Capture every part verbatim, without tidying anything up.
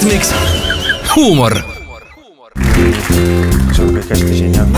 Rütmiks huumor. See on kõik hästi siin, jah?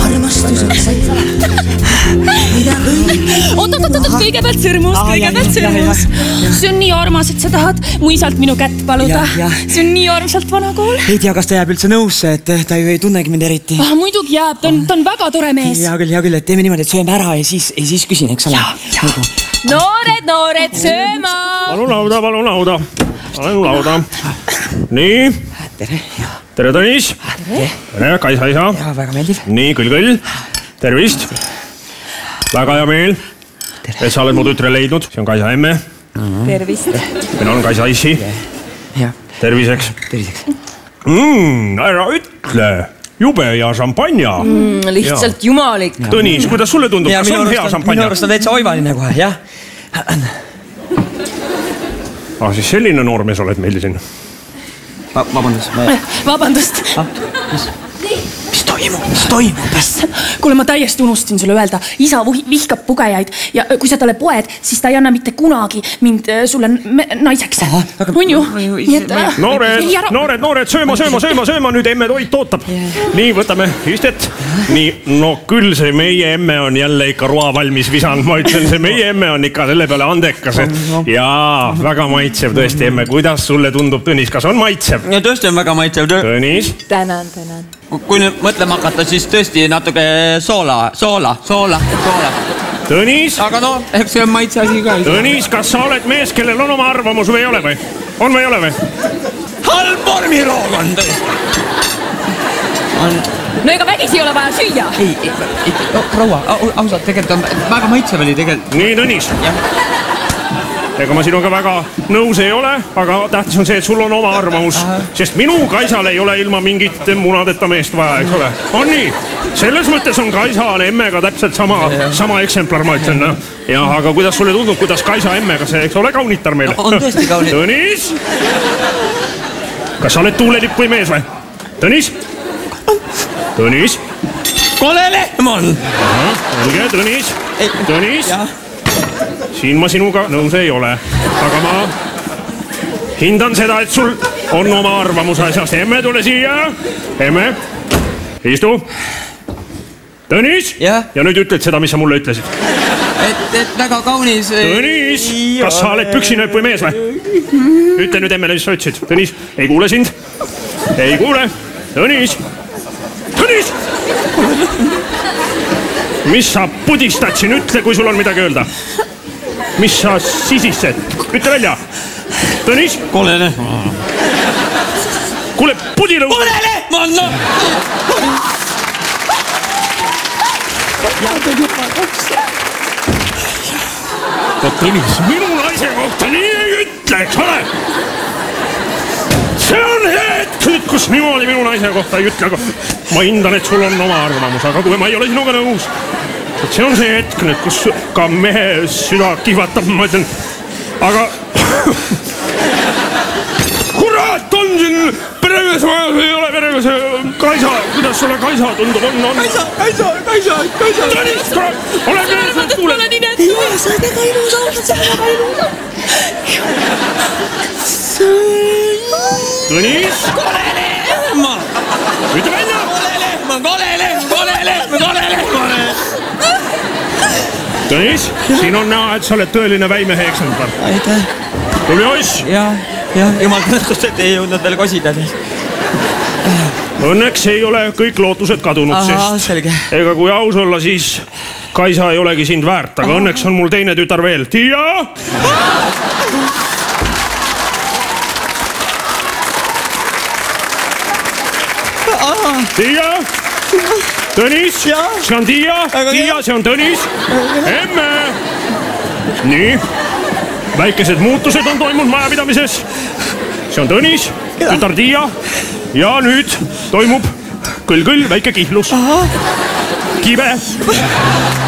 Oot, oot, oot, kõigepealt sõrmus, kõigepealt sõrmus. See on nii armas, et sa tahad mu isalt minu kätt paluda. See on nii armsalt vana kool. Ei tea, kas ta jääb üldse nõusse, et ta ju ei tunnegi mind eriti. Ah, muidugi jääb, ta on, ta on väga tore mees. Hea küll, hea küll, et teeme niimoodi, et sööme ära ja siis, ja siis küsin, eks ole. Noored, noored, sööma! Palun lauda, palun lauda. Palun lauda. Nii. Tere. Tere, Tõnis. Tere, Kaisa isa. Ja, väga meeldiv. Nii, küll, küll. Tervist. Väga hea meel. Et sa oled mu tütre leidnud. See on Kaisa emme. Tervist. Mina on Kaisa issi. Terviseks. Terviseks. Mm, ära ütle. Jube ja šampanja. Mm, lihtsalt ja. Jumalik. Tõnis, kuidas sulle tundub? Kas on hea šampanja? Minu arust on täitsa oivaline kohe, jah. Ah, siis selline noormees oled meil siin. Va vabandust. Ma... Vabandust. Ah, mis? Mis toimub? Mis toimub? Kuule, ma täiesti unustasin sulle öelda. Isa vihkab pugejaid ja kui sa talle poed, siis ta ei anna mitte kunagi mind sulle naiseks. On ju? Noored, noored, noored, sööma, sööma, sööma, sööma. Nüüd emme toit ootab. Nii, võtame istet. Nii, no küll see meie emme on jälle ikka roa valmis visanud. Ma ütlen, see meie emme on ikka selle peale andekas. Jaa, väga maitsev tõesti emme. Kuidas sulle tundub, Tõnis? Kas on maitsev? Ja tõesti on väga maitsev. Tõnis? Tänan, tänan. Kui nüüd mõtlema hakata, siis tõesti natuke soola, soola, soola, soola. Tõnis? Aga no, eks see on maitse asi ka. Tõnis, kas sa oled mees, kellel on oma arvamus või ei ole või? On või ei ole või? Halb vormiroog on tõesti. No ega vägisi ei ole vaja süüa. Ei, ei, ei, proua, ausalt, tegelikult on väga maitsev oli tegelikult. Nii, Tõnis. Ega ma sinuga väga nõus ei ole, aga tähtis on see, et sul on oma arvamus. Sest minu Kaisal ei ole ilma mingit munadeta meest vaja, eks ole. On nii? Selles mõttes on Kaisa emmega täpselt sama, sama eksemplar, ma ütlen. Ja, aga kuidas sulle tundub, kuidas Kaisa emmega see, eks ole, kaunitar meile? On tõesti kaunitar. Tõnis? Kas sa oled tuulelipp või mees või? Tõnis? Tõnis? Kole lehmon! Olge, Tõnis? Tõnis? Siin ma sinuga nõus ei ole, aga ma hindan seda, et sul on oma arvamus asjast. Emme, tule siia. Emme, istu. Tõnis? Ja nüüd ütled seda, mis sa mulle ütlesid. Et, et väga kaunis... Tõnis, kas sa oled püksinööp või mees või? Ütle nüüd emmele, mis sa ütlesid. Tõnis, ei kuule sind. Ei kuule. Tõnis. Tõnis! Mis sa pudistad siin? Ütle, kui sul on midagi öelda. Mis sa sisissed? Ütle välja. Tõnis? Kole lehmon. Kuule, pudilõu... Kole lehmon, no! Tõnis, minu naise kohta nii ei ütle, eks ole? See on hetk nüüd, kus niimoodi minu naise kohta ei ütle, aga ma hindan, et sul on oma arvamus, aga kui ma ei ole sinuga nõus, et see on see hetk nüüd, kus ka mehe süda kihvatab, ma ütlen, aga kurat, on siin peremees vaja või ei ole peremees? Kaisa, kuidas sulle Kaisa tundub? On, on... Kaisa, Kaisa, Kaisa, Kaisa. Tõnis, kurat, ole mees, kuule. Ei ole, sa oled väga ilus, sa oled väga ilus. Tõnis? Kole lehmon! Ütle välja! Kole lehmon, kole lehmon, kole lehmon, kole lehmon! Tõnis, siin on näha, et sa oled tõeline väimehe eksemplar. Aitäh. Tuli oss! Ja, ja, jumal tõestust, et ei jõudnud veel kosida. Õnneks ei ole kõik lootused kadunud, Aha, sest selge. Ega kui aus olla, siis Kaisa ei olegi sind väärt, aga õnneks on mul teine tütar veel. Tiia! Tiia! Tõnis! See on Tiia! Tiia, see on Tõnis! Emme! Nii. Väikesed muutused on toimunud majapidamises. See on Tõnis, tütar Tiia. Ja nüüd toimub küll-küll väike kihlus. Kibe.